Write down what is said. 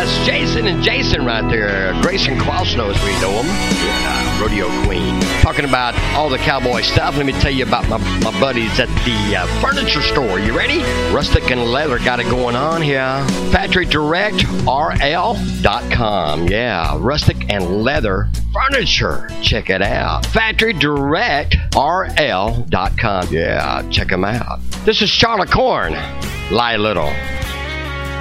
Yes, Jason and Jason right there. Grayson Qualsno, as we know him. Yeah, Rodeo Queen. Talking about all the cowboy stuff. Let me tell you about my buddies at the furniture store. You ready? Rustic and Leather got it going on here. FactoryDirectRL.com. Yeah, Rustic and Leather Furniture. Check it out. FactoryDirectRL.com. Yeah, check them out. This is Charlotte Corn. Lie Little.